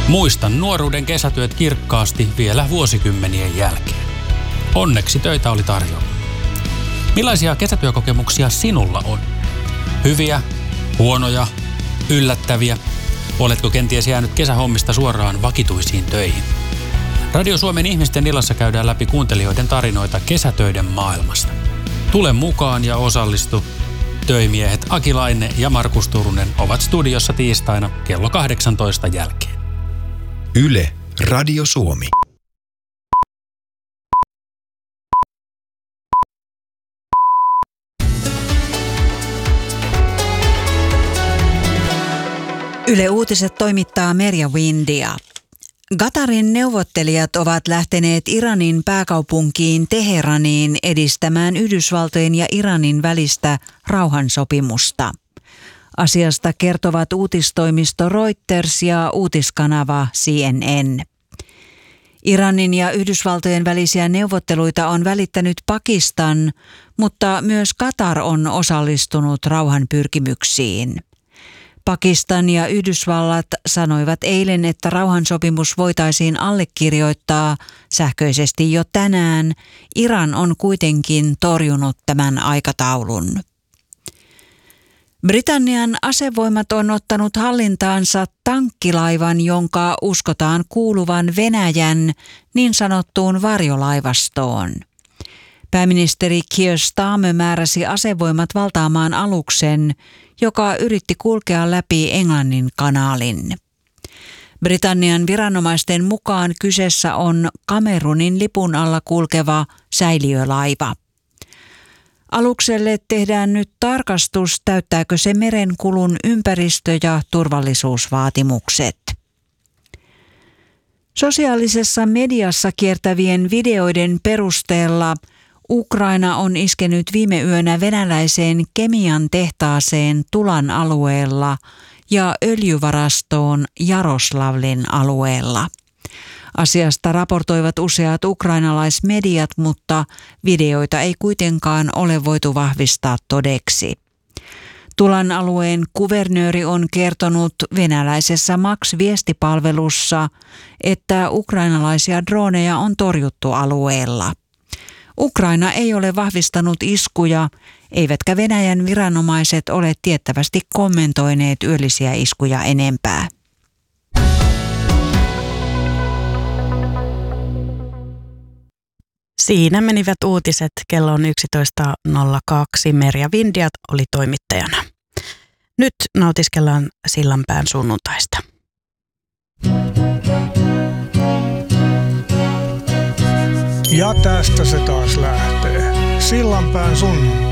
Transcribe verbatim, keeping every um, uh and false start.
Muistan nuoruuden kesätyöt kirkkaasti vielä vuosikymmenien jälkeen. Onneksi töitä oli tarjolla. Millaisia kesätyökokemuksia sinulla on? Hyviä, huonoja, yllättäviä? Oletko kenties jäänyt kesähommista suoraan vakituisiin töihin? Radio Suomen ihmisten illassa käydään läpi kuuntelijoiden tarinoita kesätöiden maailmasta. Tule mukaan ja osallistu. Töimiehet Aki Laine ja Markus Turunen ovat studiossa tiistaina kello kahdeksantoista jälkeen. Yle, Radio Suomi. Yle Uutiset toimittaa Merja Windia. Qatarin neuvottelijat ovat lähteneet Iranin pääkaupunkiin Teheraniin edistämään Yhdysvaltojen ja Iranin välistä rauhansopimusta. Asiasta kertovat uutistoimisto Reuters ja uutiskanava C N N. Iranin ja Yhdysvaltojen välisiä neuvotteluita on välittänyt Pakistan, mutta myös Qatar on osallistunut rauhanpyrkimyksiin. Pakistan ja Yhdysvallat sanoivat eilen, että rauhansopimus voitaisiin allekirjoittaa sähköisesti jo tänään. Iran on kuitenkin torjunut tämän aikataulun. Britannian asevoimat on ottanut hallintaansa tankkilaivan, jonka uskotaan kuuluvan Venäjän niin sanottuun varjolaivastoon. Pääministeri Keir Starmer määräsi asevoimat valtaamaan aluksen, joka yritti kulkea läpi Englannin kanaalin. Britannian viranomaisten mukaan kyseessä on Kamerunin lipun alla kulkeva säiliölaiva. Alukselle tehdään nyt tarkastus, täyttääkö se merenkulun ympäristö- ja turvallisuusvaatimukset. Sosiaalisessa mediassa kiertävien videoiden perusteella Ukraina on iskenyt viime yönä venäläiseen kemian tehtaaseen Tulan alueella ja öljyvarastoon Jaroslavlin alueella. Asiasta raportoivat useat ukrainalaismediat, mutta videoita ei kuitenkaan ole voitu vahvistaa todeksi. Tulan alueen kuvernööri on kertonut venäläisessä Max-viestipalvelussa, että ukrainalaisia droneja on torjuttu alueella. Ukraina ei ole vahvistanut iskuja, eivätkä Venäjän viranomaiset ole tiettävästi kommentoineet yöllisiä iskuja enempää. Siinä menivät uutiset. Kello on yksitoista nolla kaksi. Merja Windia oli toimittajana. Nyt nautiskellaan Sillanpään sunnuntaista. Ja tästä se taas lähtee. Sillanpään sunnuntai.